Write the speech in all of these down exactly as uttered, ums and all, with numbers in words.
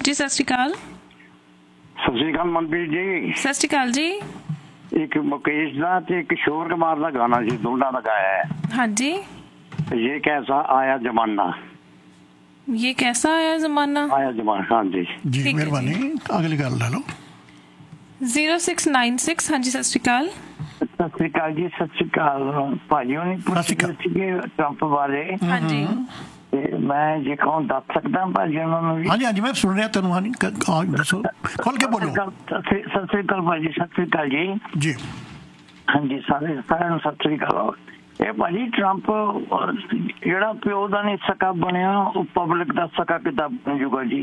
जी सत श्री अकाल। सत श्री अकाल मनप्रीत जी। सत श्री अकाल जी। एक मुकेश दा ते किशोर कुमार दा गाना जी, दोनों दा गाया है। हाँ जी। ये कैसा आया जमाना, ये कैसा आया जमाना, आया जमाना। हाँ जी जी मेहरबानी, अगली गल ला लो। Zero six nine six. हाँ जी सत श्री अकाल। सत श्री अकाल जी। सत श्री अकाल भाजी होनी पुछदे सीगे ट्रंप बारे। हाँ जी मैं जे कहूं दस सकदा भाजी उन्होंने भी। हाँ जी हाँ जी मैं सुन रहा तेन। हाँ जी दसो, खोल के बोलो। सत श्री अकाल भाजी। सत श्री अकाल जी। जी हाँ जी सारे सारे सत श्री अकाल। ਇਹ ਭਾਜੀ ਟਰੰਪ ਜਿਹੜਾ ਪਿਓ ਦਾ ਨਹੀਂ ਸਕਾ ਬਣਿਆ, ਉਹ ਪਬਲਿਕ ਦਾ ਸਕਾ ਕਿੱਦਾਂ ਬਣ ਜੂਗਾ ਜੀ।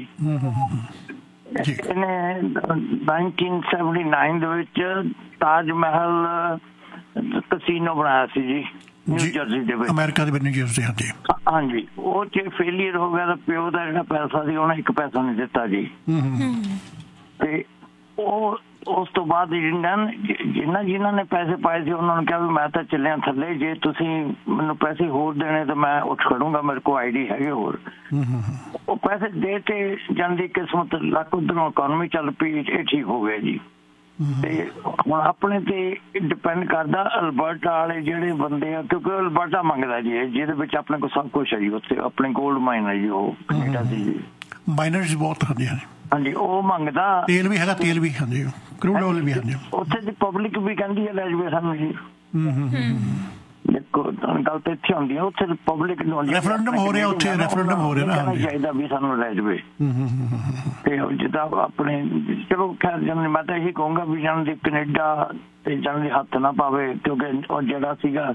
ਇਹਨੇ ਨਾਈਨਟੀਨ ਸੈਵਨਟੀ ਨਾਈਨ ਦੇ ਵਿੱਚ ਤਾਜ ਮਹਿਲ ਕਸੀਨੋ ਬਣਾਇਆ ਸੀ ਜੀ, ਨਿਊ ਜਰਸੀ ਦੇ ਵਿੱਚ, ਅਮਰੀਕਾ ਦੇ ਵਿੱਚ, ਨਿਊ ਜਰਸੀ। ਹਾਂਜੀ ਹਾਂਜੀ ਉਹ ਚ ਫੇਲੀਅਰ ਹੋ ਗਿਆ ਤਾਂ ਪਿਓ ਦਾ ਜਿਹੜਾ ਪੈਸਾ ਸੀ ਉਹਨੇ ਇੱਕ ਪੈਸਾ ਨਹੀਂ ਦਿੱਤਾ ਜੀ। ਤੇ ਉਹ ਉਸ ਤੋਂ ਬਾਅਦ ਜਿਨ੍ਹਾਂ ਜਿਨ੍ਹਾਂ ਨੇ ਪੈਸੇ ਪਾਏ ਸੀ ਉਹਨਾਂ ਨੂੰ ਕਿਹਾ ਵੀ ਮੈਂ ਤਾਂ ਚੱਲਿਆ ਥੱਲੇ, ਜੇ ਤੁਸੀਂ ਮੈਨੂੰ ਪੈਸੇ ਹੋਰ ਦੇਣੇ ਤਾਂ ਮੈਂ ਉੱਠ ਖੜੂੰਗਾ, ਮੇਰੇ ਕੋਲ ਆਈਡੀ ਹੈਗੇ ਹੋਰ। ਉਹ ਪੈਸੇ ਦੇ ਕੇ ਜਾਂਦੀ ਕਿਸਮਤ ਲੱਕ ਉਧਰੋਂ ਇਕੋਨਮੀ ਚੱਲ ਪਈ, ਇਹ ਠੀਕ ਹੋ ਗਿਆ ਜੀ। ਤੇ ਹੁਣ ਆਪਣੇ ਤੇ ਡਿਪੈਂਡ ਕਰਦਾ ਅਲਬਰਟਾ ਵਾਲੇ ਜਿਹੜੇ ਬੰਦੇ ਆ, ਕਿਉਂਕਿ ਅਲਬਰਟਾ ਮੰਗਦਾ ਜੀ ਜਿਹਦੇ ਵਿੱਚ ਆਪਣੇ ਕੋਲ ਸਭ ਕੁਛ ਹੈ ਜੀ। ਉੱਥੇ ਆਪਣੇ ਗੋਲਡ ਮਾਈਨ ਹੈ ਜੀ, ਉਹ ਕੈਨੇਡਾ ਦੀ ਜੀ ਮਾਈਨਰਸ ਬਹੁਤ ਹੁੰਦੀਆਂ ਨੇ। ਹਾਂਜੀ ਉਹ ਮੰਗਦਾ, ਤੇਲ ਵੀ ਹੈਗਾ, ਤੇਲ ਵੀ ਹਾਂਜੀ, ਕਰੂਡ ਆਇਲ ਵੀ ਹਾਂਜੀ। ਉੱਥੇ ਦੀ ਪਬਲਿਕ ਵੀ ਕਹਿੰਦੀ ਹੈ ਲੈ ਜਾਵੇ ਸਾਨੂੰ ਜੀ। ਦੇਖੋ ਗੱਲ ਤਾਂ ਇੱਥੇ ਹੁੰਦੀ ਹੈ, ਉੱਥੇ ਪਬਲਿਕ ਨੂੰ ਰੈਫਰੈਂਡਮ ਹੋ ਰਿਹਾ, ਉੱਥੇ ਰੈਫਰੈਂਡਮ ਹੋ ਰਿਹਾ ਨਾ, ਚਾਹੀਦਾ ਵੀ ਸਾਨੂੰ ਲੈ ਜਾਵੇ। ਤੇ ਜਿੱਦਾਂ ਆਪਣੇ ਚਲੋ ਖੈਰ ਜਨ ਮੈਂ ਤਾਂ ਇਹੀ ਕਹੂੰਗਾ ਵੀ ਜਨ ਦੀ ਕੈਨੇਡਾ ਤੇ ਜਨ ਦੇ ਹੱਥ ਨਾ ਪਾਵੇ, ਕਿਉਂਕਿ ਉਹ ਜਿਹੜਾ ਸੀਗਾ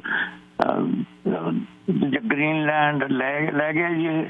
ਗ੍ਰੀਨਲੈਂਡ ਲੈ ਲੈ ਗਿਆ ਜੀ,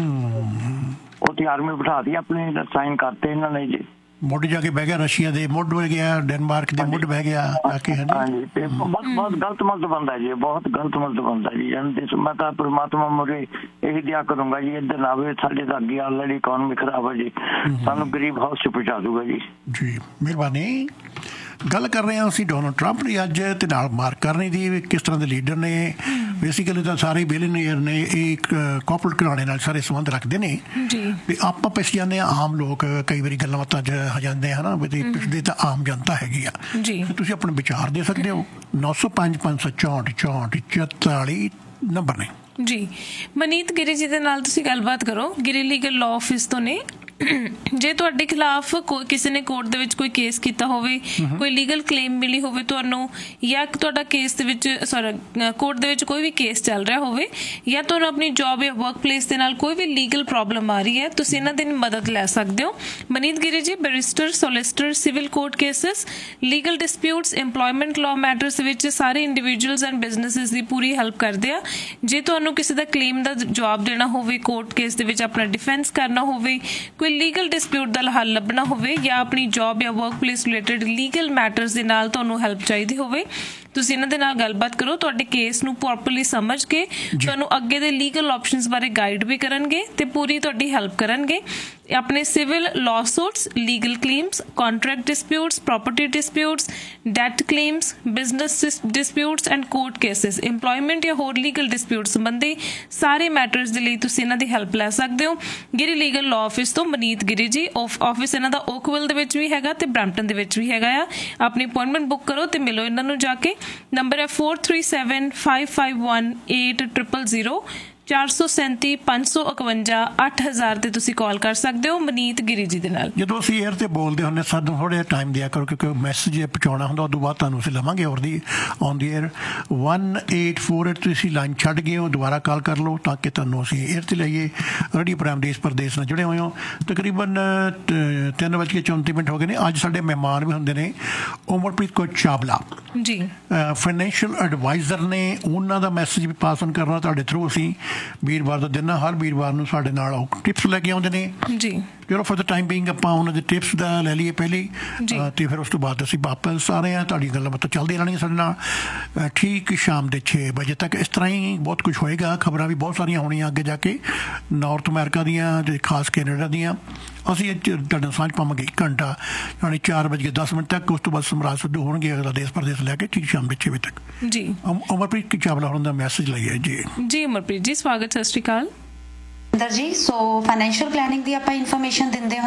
ਉੱਥੇ ਆਰਮੀ ਬਿਠਾ ਦੀ ਆਪਣੇ, ਸਾਈਨ ਕਰਤੇ ਇਹਨਾਂ ਨੇ ਜੀ। ਮੁੱਢ ਜਾ ਕੇ ਬਹਿ ਗਿਆ, ਰਸ਼ੀਆ ਦੇ ਮੁੱਢ ਬਹਿ ਗਿਆ, ਡੈਨਮਾਰਕ ਦੇ ਮੁੱਢ ਬਹਿ ਗਿਆ ਆ ਕੇ। ਹਾਂਜੀ ਤੇ ਬਹੁਤ ਬਹੁਤ ਗਲਤ ਮਲਤ ਬੰਦਾ ਜੀ, ਬਹੁਤ ਗਲਤ ਮਲਤ ਬੰਦਾ ਜੀ। ਮੈਂ ਤਾਂ ਪਰਮਾਤਮਾ ਮੁਰੇ ਇਹੀ ਦਿਆ ਕਰੂੰਗਾ ਜੀ ਇੱਧਰ ਨਾ ਆਵੇ, ਸਾਡੇ ਤਾਂ ਅੱਗੇ ਆਲਰੇਡੀ ਇਕੋਨਮੀ ਖਰਾਬ ਹੈ ਜੀ, ਸਾਨੂੰ ਗਰੀਬ ਹਾਊਸ ਚ ਪਹੁੰਚਾ ਦੂਗਾ ਜੀ। ਜੀ ਮਿਹਰਬਾਨੀ। ਗੱਲ ਕਰ ਰਹੇ ਹਾਂ ਅਸੀਂ ਡੋਨਲਡ ਟਰੰਪ ਦੀ ਅੱਜ, ਤੇ ਨਾਲ ਮਾਰਕ ਕਰਨੀ ਦੀ ਕਿਸ ਤਰ੍ਹਾਂ ਦੇ ਲੀਡਰ ਨੇ। ਬੇਸਿਕਲੀ ਤਾਂ ਸਾਰੇ ਬਿਲੀਅਨਰ ਨੇ ਇਹ ਕਾਰਪੋਰੇਟ ਘਰਾਣੇ ਨਾਲ ਸਾਰੇ ਸੰਬੰਧ ਰੱਖਦੇ ਨੇ, ਤੇ ਆਪਾਂ ਪਿਛ ਜਾਂਦੇ ਹਾਂ ਆਮ ਲੋਕ, ਕਈ ਵਾਰੀ ਗੱਲਾਂ ਬਾਤਾਂ ਚ ਆ ਜਾਂਦੇ ਹਨ ਵੀ ਪਿਛਦੇ ਤਾਂ ਆਮ ਜਨਤਾ ਹੈਗੀ ਆ। ਤੁਸੀਂ ਆਪਣੇ ਵਿਚਾਰ ਦੇ ਸਕਦੇ ਹੋ। ਨੌ ਸੌ ਪੰਜ ਪੰਜ ਸੌ ਚੌਂਹਠ ਚੌਂਹਠ ਚੁਤਾਲੀ ਨੰਬਰ ਨੇ ਜੀ। ਮਨੀਤ ਗਿਰੀ ਜੀ ਦੇ ਨਾਲ ਤੁਸੀਂ ਗੱਲਬਾਤ ਕਰੋ, ਗਿਰੀ ਲੀਗਲ ਲਾਅ ਆਫਿਸ ਤੋਂ ਨੇ। ਜੇ ਤੁਹਾਡੇ ਖਿਲਾਫ ਕਿਸੇ ਨੇ ਕੋਰਟ ਦੇ ਵਿੱਚ ਕੋਈ ਕੇਸ ਕੀਤਾ ਹੋਵੇ, ਕੋਈ ਲੀਗਲ ਕਲੇਮ ਮਿਲੀ ਹੋਵੇ ਤੁਹਾਨੂੰ, ਜਾਂ ਤੁਹਾਡਾ ਕੇਸ ਦੇ ਵਿੱਚ ਸੌਰੀ ਕੋਰਟ ਦੇ ਵਿੱਚ ਕੋਈ ਵੀ ਕੇਸ ਚੱਲ ਰਿਹਾ ਹੋਵੇ, ਜਾਂ ਤੁਹਾਨੂੰ ਆਪਣੀ ਜੌਬ ਜਾਂ ਵਰਕ ਪਲੇਸ ਦੇ ਨਾਲ ਕੋਈ ਵੀ ਲੀਗਲ ਪ੍ਰੋਬਲਮ ਆ ਰਹੀ ਹੈ, ਤੁਸੀਂ ਇਹਨਾਂ ਦੀ ਮਦਦ ਲੈ ਸਕਦੇ ਹੋ। ਮਨੀਤ ਗਿਰੀ ਜੀ barrister, solicitor, civil court cases, legal disputes, employment law matters ਵਿੱਚ ਸਾਰੇ individuals and businesses the Puri help ਕਰਦੇ ਆ। ਜੇ ਤੁਹਾਨੂੰ ਕਿਸੇ ਦਾ ਕਲੇਮ ਦਾ ਜਵਾਬ ਦੇਣਾ ਹੋਵੇ, ਕੋਰਟ ਕੇਸ ਦੇ ਵਿੱਚ ਆਪਣਾ ਡਿਫੈਂਸ ਕਰਨਾ ਹੋਵੇ, ਲੀਗਲ ਡਿਸਪਿਊਟ ਦਾ ਹੱਲ ਲੱਭਣਾ ਹੋਵੇ, ਜਾਂ ਆਪਣੀ ਜੌਬ ਜਾਂ work place related legal matters ਦੇ ਨਾਲ ਤੁਹਾਨੂੰ ਹੈਲਪ ਚਾਹੀਦੀ ਹੋਵੇ, ਤੁਸੀਂ ਇਹਨਾਂ ਦੇ ਨਾਲ ਗੱਲਬਾਤ ਕਰੋ। ਤੁਹਾਡੇ ਕੇਸ ਨੂੰ ਪ੍ਰੋਪਰਲੀ ਸਮਝ ਕੇ ਤੁਹਾਨੂੰ ਅੱਗੇ ਦੇ ਲੀਗਲ ਆਪਸ਼ਨਸ ਬਾਰੇ ਗਾਈਡ ਵੀ ਕਰਨਗੇ ਤੇ ਪੂਰੀ ਤੁਹਾਡੀ ਹੈਲਪ ਕਰਨਗੇ। ਆਪਣੇ civil law suits, legal claims, contract disputes, property disputes, that claims, business disputes and court cases, employment ਜਾਂ ਹੋਰ ਲੀਗਲ ਡਿਸਪਿਊਟ ਸੰਬੰਧੀ ਸਾਰੇ ਮੈਟਰਸ ਦੇ ਲਈ ਤੁਸੀਂ ਇਹਨਾਂ ਦੀ ਹੈਲਪ ਲੈ ਸਕਦੇ ਹੋ। ਗਿਰੀ ਲੀਗਲ ਲਾਅ ਆਫਿਸ ਤੋਂ ਮਨੀਤ ਗਿਰੀ ਜੀ। ਆਫਿਸ ਇਹਨਾਂ ਦਾ ਓਕਵਿਲ ਦੇ ਵਿੱਚ ਵੀ ਹੈਗਾ ਤੇ ਬਰੈਂਪਟਨ ਦੇ ਵਿੱਚ ਵੀ ਹੈਗਾ ਆ। ਆਪਣੀ ਅਪੁਆਇੰਟਮੈਂਟ ਬੁੱਕ ਕਰੋ ਤੇ ਮਿਲੋ ਇਹਨਾਂ ਨੂੰ ਜਾ ਕੇ। ਨੰਬਰ ਹੈ four three seven five five one eight triple zero, ਚਾਰ ਸੌ ਸੈਂਤੀ ਪੰਜ ਸੌ ਇਕਵੰਜਾ ਅੱਠ ਹਜ਼ਾਰ ਤੇ ਤੁਸੀਂ ਕਾਲ ਕਰ ਸਕਦੇ ਹੋ ਮਨੀਤ ਗਿਰੀ ਜੀ ਦੇ ਨਾਲ। ਜਦੋਂ ਅਸੀਂ ਏਅਰ ਤੇ ਬੋਲਦੇ ਹੁੰਦੇ ਸਾਨੂੰ ਥੋੜਾ ਜਿਹਾ ਟਾਈਮ ਦਿਆ ਕਰੋ, ਕਿਉਂਕਿ ਮੈਸੇਜ ਪਹੁੰਚਾਉਣਾ ਹੁੰਦਾ, ਉਦੋਂ ਬਾਅਦ ਤੁਹਾਨੂੰ ਅਸੀਂ ਲਵਾਂਗੇ ਹੋਰ ਦੀ on the air. One eight four eight ਤੁਸੀਂ ਲਾਈਨ ਛੱਡ ਗਏ ਹੋ, ਦੁਬਾਰਾ ਕਾਲ ਕਰ ਲਓ ਤਾਂ ਕਿ ਤੁਹਾਨੂੰ ਅਸੀਂ ਏਅਰ ਤੇ ਲਈਏ। ਰੇਡੀਓ ਪ੍ਰੋਗਰਾਮ ਦੇਸ਼ ਪ੍ਰਦੇਸ਼ ਨਾਲ ਜੁੜੇ ਹੋਏ ਹੋ। ਤਕਰੀਬਨ ਤਿੰਨ ਵੱਜ ਕੇ ਚੌਂਤੀ ਮਿੰਟ ਹੋ ਗਏ ਨੇ। ਅੱਜ ਸਾਡੇ ਮਹਿਮਾਨ ਵੀ ਹੁੰਦੇ ਨੇ ਉਮਰਪ੍ਰੀਤ ਕੌਰ ਚਾਵਲਾ ਜੀ, ਫਾਈਨੈਂਸ਼ੀਅਲ ਐਡਵਾਈਜ਼ਰ ਨੇ। ਉਹਨਾਂ ਦਾ ਮੈਸੇਜ ਵੀ ਪਾਸ ਔਨ ਕਰਨਾ ਤੁਹਾਡੇ ਥਰੂ। ਅਸੀਂ ਵੀਰਵਾਰ ਦਾ ਦਿਨ, ਹਰ ਵੀਰਵਾਰ ਨੂੰ ਸਾਡੇ ਨਾਲ ਟਿਪਸ ਲੈ ਕੇ ਆਉਂਦੇ ਨੇ ਜੀ। ਚਲੋ ਫॉर द टाइम बीइंग ਆਪਾਂ ਉਹਨਾਂ ਦੇ ਟਿਪਸ ਦਾ ਲੈ ਲਈਏ ਪਹਿਲੇ, ਤੇ ਫਿਰ ਉਸ ਤੋਂ ਬਾਅਦ ਅਸੀਂ ਵਾਪਸ ਆ ਰਹੇ ਹਾਂ। ਤੁਹਾਡੀਆਂ ਗੱਲਾਂ ਬਾਤਾਂ ਚੱਲਦੀਆਂ ਰਹਿਣਗੀਆਂ ਸਾਡੇ ਨਾਲ ਠੀਕ ਸ਼ਾਮ ਦੇ ਛੇ ਵਜੇ ਤੱਕ। ਇਸ ਤਰ੍ਹਾਂ ਹੀ ਬਹੁਤ ਕੁਛ ਹੋਏਗਾ। ਖਬਰਾਂ ਵੀ ਬਹੁਤ ਸਾਰੀਆਂ ਹੋਣੀਆਂ ਅੱਗੇ ਜਾ ਕੇ, ਨਾਰਥ ਅਮਰੀਕਾ ਦੀਆਂ ਤੇ ਖਾਸ ਕੈਨੇਡਾ ਦੀਆਂ। ਅਸੀਂ ਤੁਹਾਡੇ ਨਾਲ ਸਾਂਝ ਪਾਵਾਂਗੇ ਇੱਕ ਘੰਟਾ, ਯਾਨੀ ਚਾਰ ਵਜੇ ਦਸ ਮਿੰਟ ਤੱਕ। ਉਸ ਤੋਂ ਬਾਅਦ ਸਮਰਾਜ ਸਿੱਧੂ ਹੋਣਗੇ ਅਗਲਾ ਦੇਸ਼ ਪ੍ਰਦੇਸ਼ ਲੈ ਕੇ ਠੀਕ ਸ਼ਾਮ ਦੇ ਛੇ ਵਜੇ ਤੱਕ ਜੀ। ਉਮਰਪ੍ਰੀਤ ਚਾਵਲਾ ਹੋਣ ਦਾ ਮੈਸੇਜ ਲਈਏ ਜੀ। ਜੀ ਉਮਰਪ੍ਰੀਤ ਜੀ ਸਵਾਗਤ, ਸਤਿ ਸ਼੍ਰੀ ਅਕਾਲ ਜੀ। ਸੋ ਫਾਈਨੈਂਸ਼ੀਅਲ ਪਲੈਨਿੰਗ ਦੀ ਆਪਾਂ ਇਨਫੋਰਮੇਸ਼ਨ ਦਿੰਦੇ